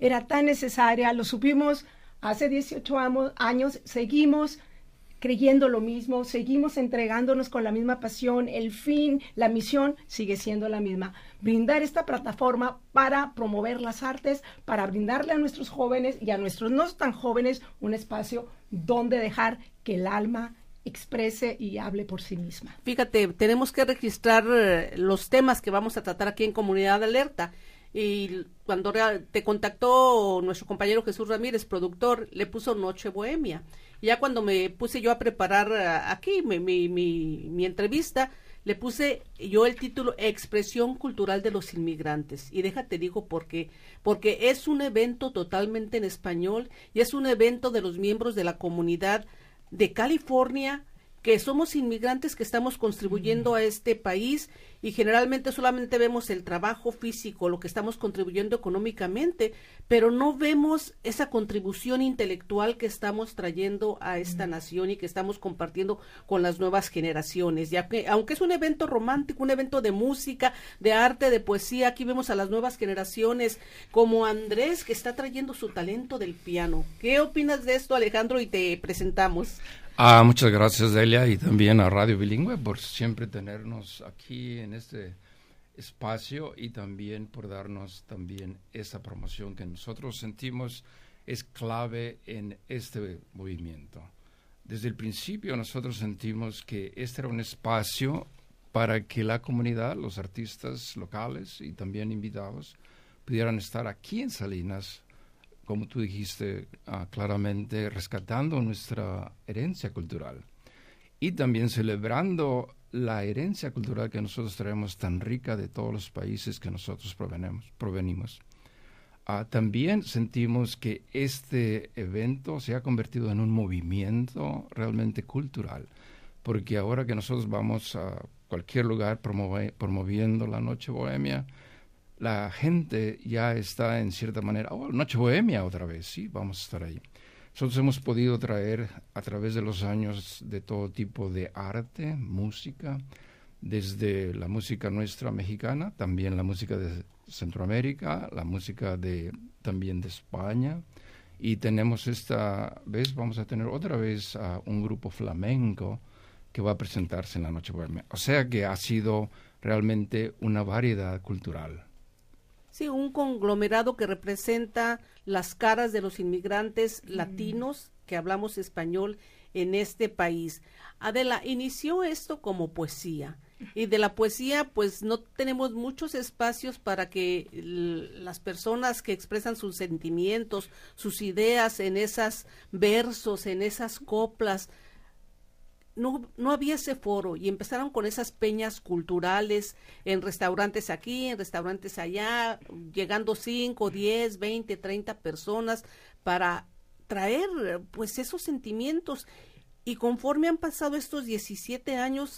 era tan necesaria, lo supimos hace 18 años, seguimos creyendo lo mismo, seguimos entregándonos con la misma pasión, el fin, la misión sigue siendo la misma. Brindar esta plataforma para promover las artes, para brindarle a nuestros jóvenes y a nuestros no tan jóvenes un espacio donde dejar que el alma exprese y hable por sí misma. Fíjate, tenemos que registrar los temas que vamos a tratar aquí en Comunidad Alerta. Y cuando te contactó nuestro compañero Jesús Ramírez, productor, le puso Noche Bohemia. Y ya cuando me puse yo a preparar aquí mi entrevista, le puse yo el título Expresión Cultural de los Inmigrantes. Y déjate digo por qué. Porque es un evento totalmente en español y es un evento de los miembros de la comunidad de California, que somos inmigrantes que estamos contribuyendo a este país y generalmente solamente vemos el trabajo físico, lo que estamos contribuyendo económicamente, pero no vemos esa contribución intelectual que estamos trayendo a esta nación y que estamos compartiendo con las nuevas generaciones. Ya que, aunque es un evento romántico, un evento de música, de arte, de poesía, aquí vemos a las nuevas generaciones como Andrés, que está trayendo su talento del piano. ¿Qué opinas de esto, Alejandro? Y te presentamos. Muchas gracias, Delia, y también a Radio Bilingüe por siempre tenernos aquí en este espacio y también por darnos también esa promoción que nosotros sentimos es clave en este movimiento. Desde el principio nosotros sentimos que este era un espacio para que la comunidad, los artistas locales y también invitados pudieran estar aquí en Salinas, como tú dijiste claramente, rescatando nuestra herencia cultural y también celebrando la herencia cultural que nosotros traemos tan rica de todos los países que nosotros provenimos. También sentimos que este evento se ha convertido en un movimiento realmente cultural, porque ahora que nosotros vamos a cualquier lugar promoviendo la Noche Bohemia, la gente ya está en cierta manera, Noche Bohemia otra vez, sí, vamos a estar ahí. Nosotros hemos podido traer a través de los años de todo tipo de arte, música, desde la música nuestra mexicana, también la música de Centroamérica, la música también de España, y tenemos esta vez, vamos a tener otra vez un grupo flamenco que va a presentarse en la Noche Bohemia. O sea que ha sido realmente una variedad cultural. Sí, un conglomerado que representa las caras de los inmigrantes latinos que hablamos español en este país. Adela, inició esto como poesía y de la poesía pues no tenemos muchos espacios para que las personas que expresan sus sentimientos, sus ideas en esos versos, en esas coplas, no había ese foro y empezaron con esas peñas culturales en restaurantes aquí, en restaurantes allá, llegando 5, 10, 20, 30 personas para traer pues esos sentimientos. Y conforme han pasado estos 17 años,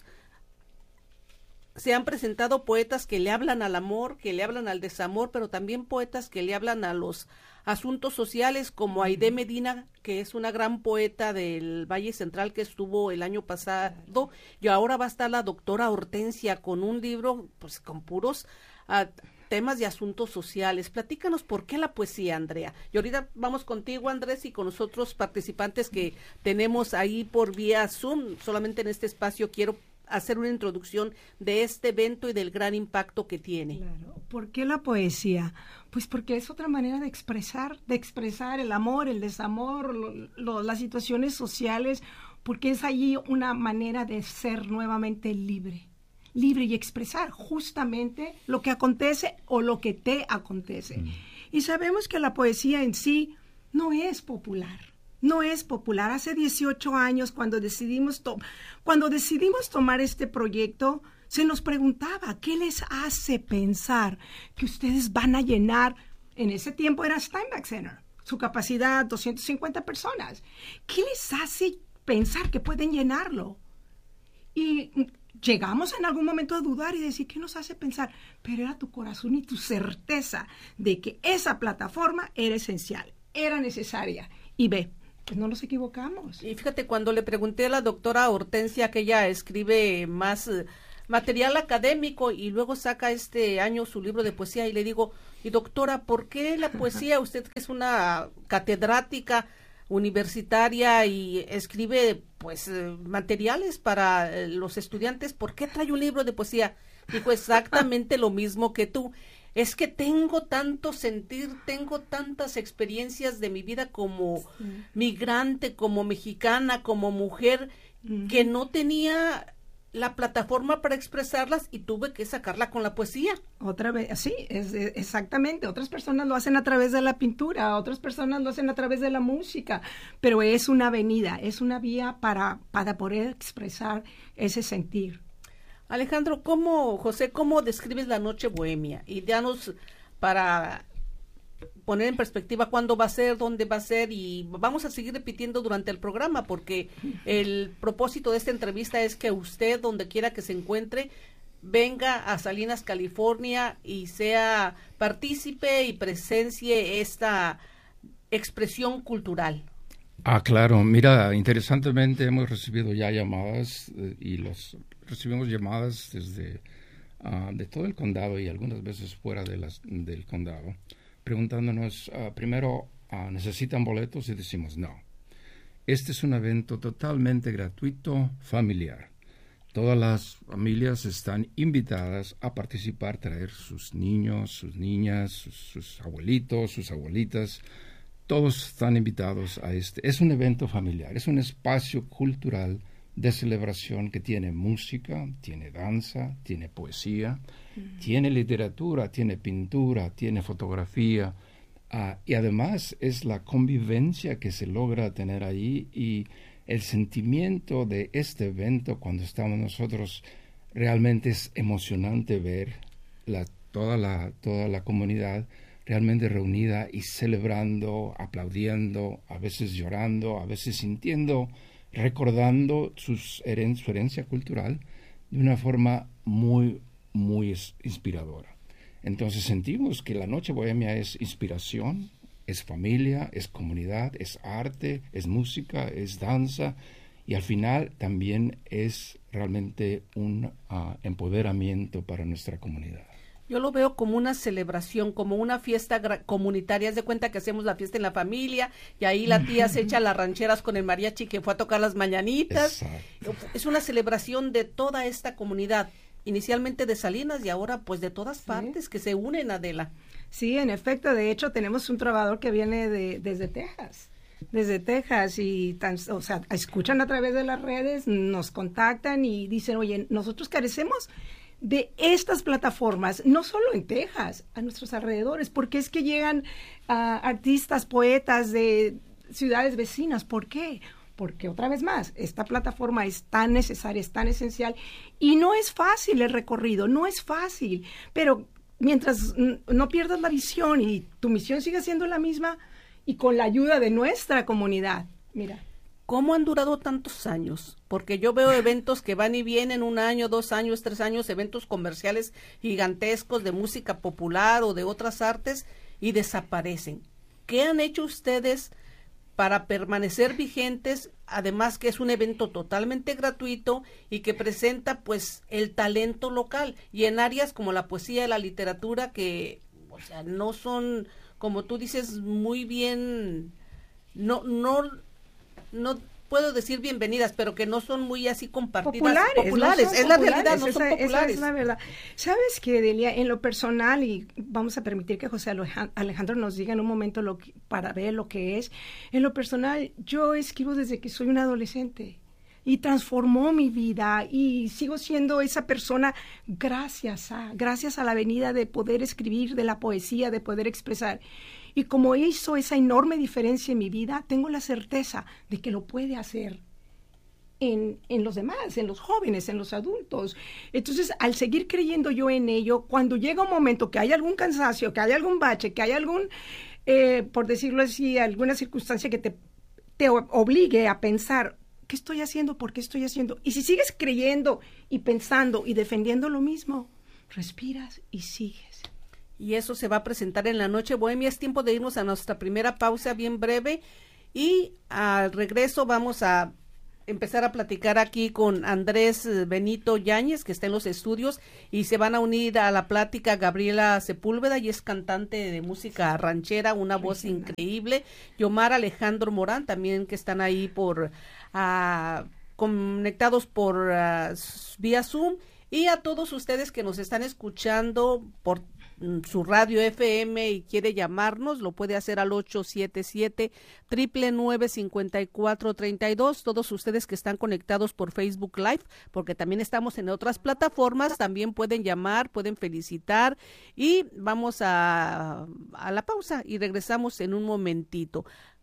se han presentado poetas que le hablan al amor, que le hablan al desamor, pero también poetas que le hablan a los asuntos sociales, como Aide Medina, que es una gran poeta del Valle Central que estuvo el año pasado, y ahora va a estar la doctora Hortensia con un libro pues con puros temas de asuntos sociales. Platícanos por qué la poesía, Andrea. Y ahorita vamos contigo, Andrés, y con los otros participantes que tenemos ahí por vía Zoom. Solamente en este espacio quiero hacer una introducción de este evento y del gran impacto que tiene. Claro. ¿Por qué la poesía? Pues porque es otra manera de expresar el amor, el desamor, las situaciones sociales, porque es allí una manera de ser nuevamente libre y expresar justamente lo que acontece o lo que te acontece. Y sabemos que la poesía en sí no es popular. No es popular. Hace 18 años, cuando decidimos tomar este proyecto, se nos preguntaba, ¿qué les hace pensar que ustedes van a llenar? En ese tiempo era Steinbeck Center, su capacidad 250 personas. ¿Qué les hace pensar que pueden llenarlo? Y llegamos en algún momento a dudar y decir, ¿qué nos hace pensar? Pero era tu corazón y tu certeza de que esa plataforma era esencial, era necesaria. Y pues no nos equivocamos. Y fíjate, cuando le pregunté a la doctora Hortensia, que ella escribe más material académico, y luego saca este año su libro de poesía, y le digo, y doctora, ¿por qué la poesía? Usted que es una catedrática universitaria y escribe pues materiales para los estudiantes, ¿por qué trae un libro de poesía? Dijo, exactamente lo mismo que tú. Es que tengo tanto sentir, tengo tantas experiencias de mi vida como migrante, como mexicana, como mujer, que no tenía la plataforma para expresarlas y tuve que sacarla con la poesía. Otra vez, sí, exactamente. Otras personas lo hacen a través de la pintura, otras personas lo hacen a través de la música, pero es una avenida, es una vía para poder expresar ese sentir. Alejandro, José, ¿cómo describes la noche bohemia? Y danos para poner en perspectiva cuándo va a ser, dónde va a ser, y vamos a seguir repitiendo durante el programa, porque el propósito de esta entrevista es que usted, donde quiera que se encuentre, venga a Salinas, California, y sea partícipe y presencie esta expresión cultural. Claro, mira, interesantemente hemos recibido ya llamadas recibimos llamadas desde de todo el condado y algunas veces fuera del condado, preguntándonos primero, ¿necesitan boletos? Y decimos no. Este es un evento totalmente gratuito, familiar. Todas las familias están invitadas a participar, traer sus niños, sus niñas, sus abuelitos, sus abuelitas. Todos están invitados a este. Es un evento familiar, es un espacio cultural de celebración que tiene música, tiene danza, tiene poesía, tiene literatura, tiene pintura, tiene fotografía, y además es la convivencia que se logra tener ahí y el sentimiento de este evento cuando estamos nosotros. Realmente es emocionante ver toda la comunidad realmente reunida y celebrando, aplaudiendo, a veces llorando, a veces sintiendo, recordando su herencia cultural de una forma muy, muy inspiradora. Entonces sentimos que la Noche Bohemia es inspiración, es familia, es comunidad, es arte, es música, es danza, y al final también es realmente un empoderamiento para nuestra comunidad. Yo lo veo como una celebración, como una fiesta comunitaria. Haz de cuenta que hacemos la fiesta en la familia y ahí la tía se echa las rancheras con el mariachi que fue a tocar las mañanitas. Exacto. Es una celebración de toda esta comunidad, inicialmente de Salinas y ahora pues de todas partes que se unen, Adela. Sí, en efecto, de hecho tenemos un trovador que viene desde Texas. Desde Texas y escuchan a través de las redes, nos contactan y dicen, oye, nosotros carecemos de estas plataformas, no solo en Texas, a nuestros alrededores, porque es que llegan artistas, poetas de ciudades vecinas. ¿Por qué? Porque otra vez más, esta plataforma es tan necesaria, es tan esencial, y no es fácil el recorrido, no es fácil, pero mientras no pierdas la visión y tu misión sigue siendo la misma, y con la ayuda de nuestra comunidad, mira. ¿Cómo han durado tantos años? Porque yo veo eventos que van y vienen 1 año, 2 años, 3 años, eventos comerciales gigantescos de música popular o de otras artes y desaparecen. ¿Qué han hecho ustedes para permanecer vigentes? Además que es un evento totalmente gratuito y que presenta pues el talento local y en áreas como la poesía y la literatura que, o sea, no son, como tú dices, muy bien, no puedo decir bienvenidas, pero que no son muy así compartidas. Populares, es la realidad, no son populares. Esa es la verdad. ¿Sabes qué, Delia? En lo personal, y vamos a permitir que José Alejandro nos diga en un momento para ver lo que es, en lo personal, yo escribo desde que soy una adolescente y transformó mi vida y sigo siendo esa persona gracias a la venida de poder escribir, de la poesía, de poder expresar. Y como hizo esa enorme diferencia en mi vida, tengo la certeza de que lo puede hacer en los demás, en los jóvenes, en los adultos. Entonces, al seguir creyendo yo en ello, cuando llega un momento que hay algún cansancio, que hay algún bache, que hay algún, por decirlo así, alguna circunstancia que te obligue a pensar, ¿qué estoy haciendo? ¿Por qué estoy haciendo? Y si sigues creyendo y pensando y defendiendo lo mismo, respiras y sigues. Y eso se va a presentar en la Noche Bohemia. Es tiempo de irnos a nuestra primera pausa bien breve y al regreso vamos a empezar a platicar aquí con Andrés Benito Yáñez, que está en los estudios, y se van a unir a la plática Gabriela Sepúlveda, y es cantante de música ranchera, una voz increíble, y Omar Alejandro Morán, también, que están ahí por conectados por vía Zoom, y a todos ustedes que nos están escuchando por su radio FM y quiere llamarnos, lo puede hacer al 877-999-5432. Todos ustedes que están conectados por Facebook Live, porque también estamos en otras plataformas, también pueden llamar, pueden felicitar, y vamos a la pausa y regresamos en un momentito.